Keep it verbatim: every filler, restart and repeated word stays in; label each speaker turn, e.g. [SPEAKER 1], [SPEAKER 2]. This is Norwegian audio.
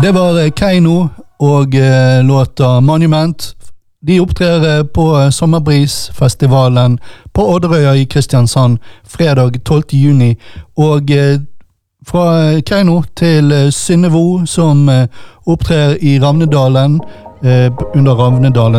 [SPEAKER 1] Det var eh, Keiino og eh, låta Monument. De opptrer eh, på eh, Sommerbrisfestivalen på Odderøya i Kristiansand fredag tolvte juni. Og eh, fra eh, Keiino til eh, Synnevo som eh, opptrer i Ravnedalen, eh, under Ravnedalen